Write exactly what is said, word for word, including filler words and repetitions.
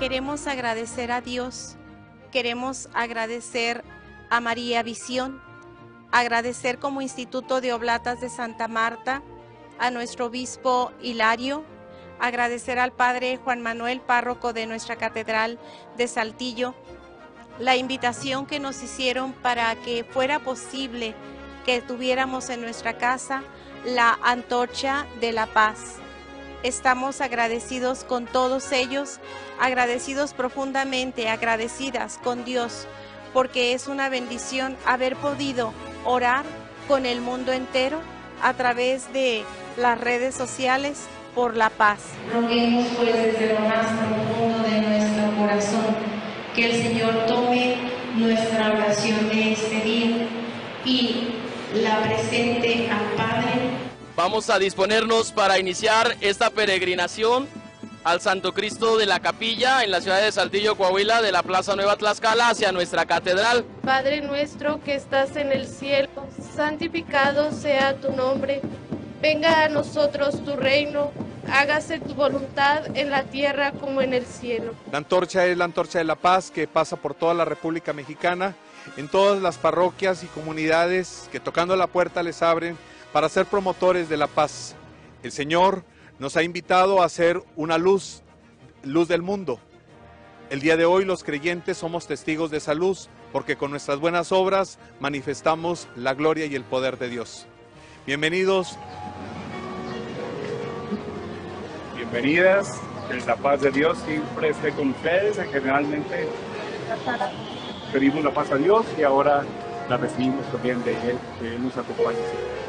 queremos agradecer a Dios, queremos agradecer a María Visión, agradecer como Instituto de Oblatas de Santa Marta, a nuestro obispo Hilario, agradecer al padre Juan Manuel, párroco de nuestra catedral de Saltillo, la invitación que nos hicieron para que fuera posible que tuviéramos en nuestra casa la antorcha de la paz. Estamos agradecidos con todos ellos, agradecidos profundamente, agradecidas con Dios, porque es una bendición haber podido orar con el mundo entero a través de las redes sociales por la paz. Roguemos pues desde lo más profundo de nuestro corazón que el Señor tome nuestra oración de este día y la presente al Padre. Vamos a disponernos para iniciar esta peregrinación al Santo Cristo de la Capilla en la ciudad de Saltillo, Coahuila, de la Plaza Nueva Tlaxcala hacia nuestra catedral. Padre nuestro que estás en el cielo, santificado sea tu nombre. Venga a nosotros tu reino, hágase tu voluntad en la tierra como en el cielo. La antorcha es la antorcha de la paz que pasa por toda la República Mexicana, en todas las parroquias y comunidades que tocando la puerta les abren para ser promotores de la paz. El Señor nos ha invitado a ser una luz, luz del mundo. El día de hoy los creyentes somos testigos de esa luz, porque con nuestras buenas obras manifestamos la gloria y el poder de Dios. Bienvenidos. Bienvenidas, que la paz de Dios siempre esté con ustedes. Generalmente pedimos la paz a Dios y ahora la recibimos también de Él, que Él nos acompaña.